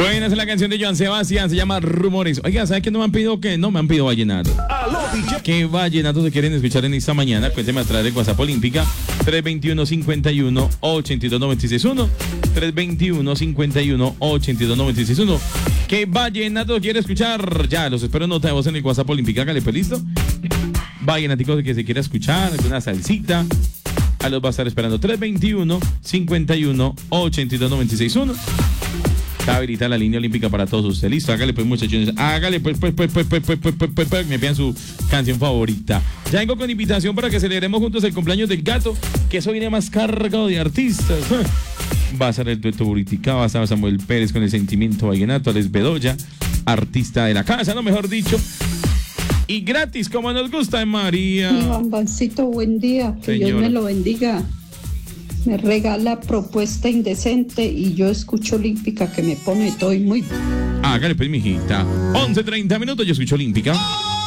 Buena es la canción de Joan Sebastián, se llama Rumores. Oiga, ¿sabes qué no me han pedido? Que no me han pedido vallenato. ¿Qué vallenato se quieren escuchar en esta mañana? Cuénteme a través de WhatsApp Olímpica 321-51-82-96-1 321-51-82-96-1. ¿Qué vallenato quiere escuchar? Ya, los espero nota de voz en el WhatsApp Olímpica. Hágale, pues, ¿listo? Vallenaticos que se quiera escuchar, alguna salsita. A los va a estar esperando 321-51-82-96-1. Está habilitada la línea olímpica para todos ustedes. Listo, hágale pues, muchachones. Hágale pues, me pidan su canción favorita. Ya vengo con invitación para que celebremos juntos el cumpleaños del gato, que eso viene más cargado de artistas. Va a ser el dueto Buritica, va a estar Samuel Pérez con el sentimiento vallenato, Alex Bedoya, artista de la casa, no mejor dicho. Y gratis, como nos gusta, María. Mi Bambancito, buen día. Que Señora. Dios me lo bendiga. Me regala Propuesta Indecente y yo escucho Olímpica, que me pone todo y muy... Hágale pues, mijita. 11:30 minutos, yo escucho Olímpica.